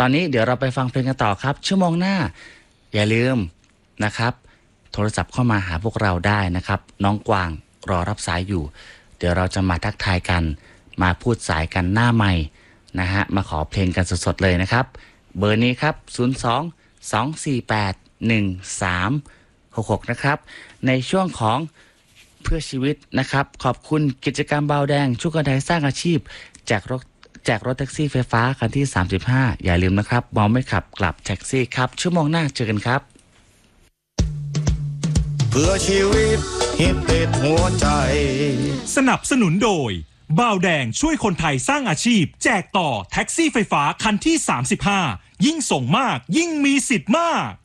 อนนี้เดี๋ยวเราไปฟังเพลงกันต่อครับชั่วโมงหน้าอย่าลืมนะครับโทรศัพท์เข้ามาหาพวกเราได้นะครับน้องกวางรอรับสายอยู่เดี๋ยวเราจะมาทักทายกันมาพูดสายกันหน้าใหม่นะฮะมาขอเพลงกันสดๆเลยนะครับเบอร์นี้ครับ02-248-1366นะครับในช่วงของเพื่อชีวิตนะครับขอบคุณกิจกรรมเบาแดงช่วยคนไทยสร้างอาชีพแจกรถแท็กซี่ไฟฟ้าคันที่35อย่าลืมนะครับเมาไม่ขับกลับแท็กซี่ครับชั่วโมงหน้าเจอกันครับเพื่อชีวิตฮิตติดหัวใจสนับสนุนโดยบ่าวแดงช่วยคนไทยสร้างอาชีพแจกต่อแท็กซี่ไฟฟ้าคันที่35ยิ่งส่งมากยิ่งมีสิทธิ์มาก